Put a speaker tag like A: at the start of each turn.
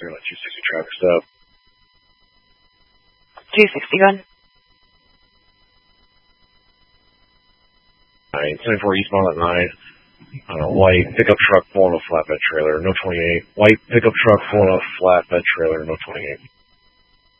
A: clear that 260 traffic stop.
B: 260, go ahead.
A: 74 eastbound at 9. White pickup truck pulling a flatbed trailer, no 28. White pickup truck pulling a flatbed trailer, no 28.